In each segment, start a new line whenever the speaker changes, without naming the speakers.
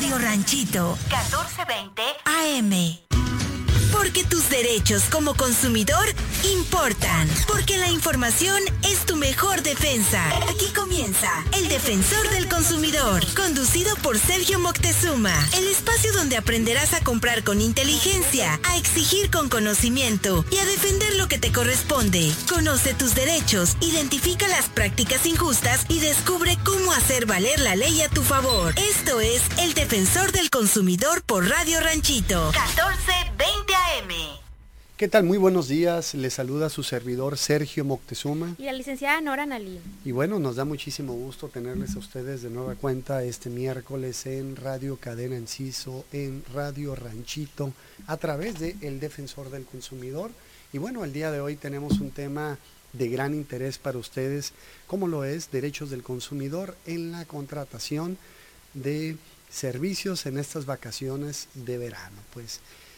Radio Ranchito, 1420 AM. Porque tus derechos como consumidor importan. Porque la información es tu mejor defensa. Aquí comienza El Defensor del Consumidor, conducido por Sergio Moctezuma. El espacio donde aprenderás a comprar con inteligencia, a exigir con conocimiento y a defender lo que te corresponde. Conoce tus derechos, identifica las prácticas injustas y descubre cómo hacer valer la ley a tu favor. Esto es El Defensor del Consumidor por Radio Ranchito, 1420 AM.
¿Qué tal? Muy buenos días. Les saluda su servidor Sergio Moctezuma.
Y la licenciada Nora Nalí.
Y bueno, nos da muchísimo gusto tenerles a ustedes de nueva cuenta este miércoles en Radio Cadena Enciso, en Radio Ranchito, a través de El Defensor del Consumidor. Y bueno, el día de hoy tenemos un tema de gran interés para ustedes, como lo es derechos del consumidor en la contratación de servicios en estas vacaciones de verano. Pues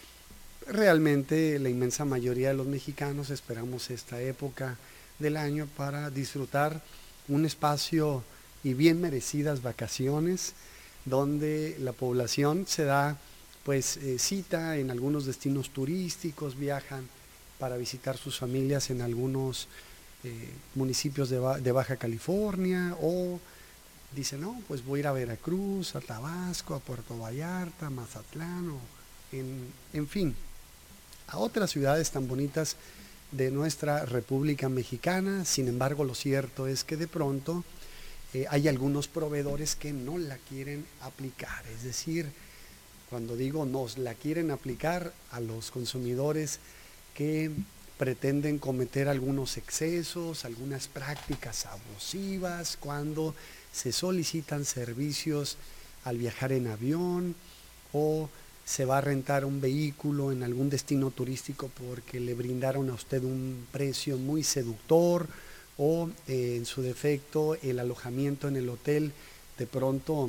realmente la inmensa mayoría de los mexicanos esperamos esta época del año para disfrutar un espacio y bien merecidas vacaciones, donde la población se da cita en algunos destinos turísticos, viajan para visitar sus familias en algunos municipios de Baja California, o dicen, no, pues voy a ir a Veracruz, a Tabasco, a Puerto Vallarta, a Mazatlán, en fin, a otras ciudades tan bonitas de nuestra República Mexicana. Sin embargo, lo cierto es que de pronto hay algunos proveedores que no la quieren aplicar. Es decir, cuando digo nos la quieren aplicar, a los consumidores que pretenden cometer algunos excesos, algunas prácticas abusivas cuando se solicitan servicios al viajar en avión, o se va a rentar un vehículo en algún destino turístico porque le brindaron a usted un precio muy seductor, o en su defecto el alojamiento en el hotel, de pronto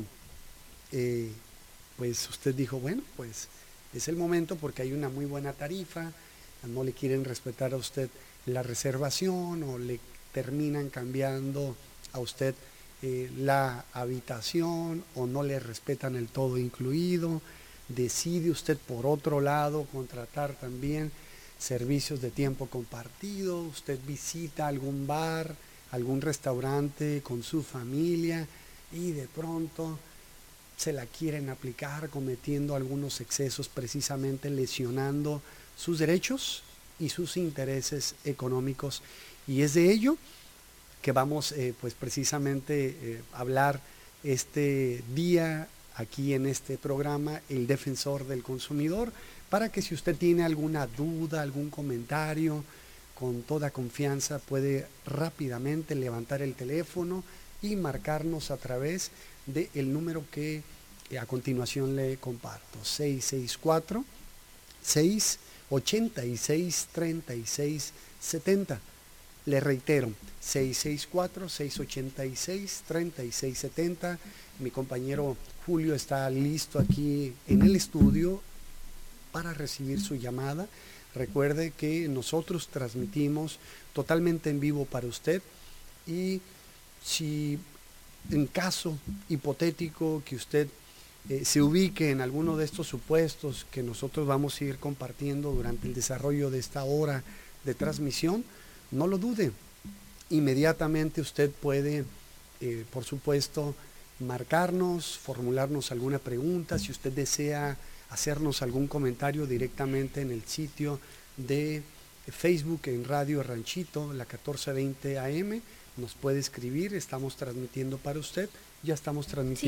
pues usted dijo, bueno, pues es el momento porque hay una muy buena tarifa, no le quieren respetar a usted la reservación, o le terminan cambiando a usted la habitación, o no le respetan el todo incluido. Decide usted por otro lado contratar también servicios de tiempo compartido. Usted visita algún bar, algún restaurante con su familia, y de pronto se la quieren aplicar cometiendo algunos excesos, precisamente lesionando sus derechos y sus intereses económicos. Y es de ello que vamos precisamente hablar este día aquí en este programa, El Defensor del Consumidor, para que si usted tiene alguna duda, algún comentario, con toda confianza puede rápidamente levantar el teléfono y marcarnos a través del número que a continuación le comparto, 664-686-3670. Le reitero, 664-686-3670. Mi compañero Julio está listo aquí en el estudio para recibir su llamada. Recuerde que nosotros transmitimos totalmente en vivo para usted, y si en caso hipotético que usted se ubique en alguno de estos supuestos que nosotros vamos a ir compartiendo durante el desarrollo de esta hora de transmisión, no lo dude. Inmediatamente usted puede, por supuesto, marcarnos, formularnos alguna pregunta. Si usted desea hacernos algún comentario directamente en el sitio de Facebook en Radio Ranchito, la 1420 AM, nos puede escribir. Estamos transmitiendo para usted, ya estamos transmitiendo.